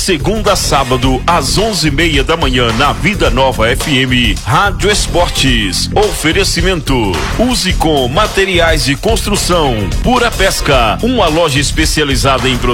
Segunda a sábado, às 11:30 da manhã, na Vida Nova FM, Rádio Esportes. Oferecimento: Use com materiais de construção. Pura Pesca, uma loja especializada em produtos